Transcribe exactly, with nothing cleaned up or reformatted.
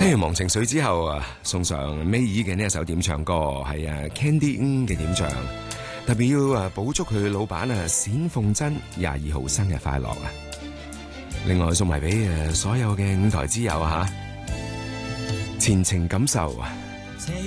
聽完忘情水之後啊，送上尾爾嘅呢一首點唱歌，係啊 Candy 嘅點唱，特別要啊補祝佢老闆啊冼鳳珍廿二號生日快樂啊！另外送埋俾誒所有嘅五台之友吓，前程感受啊！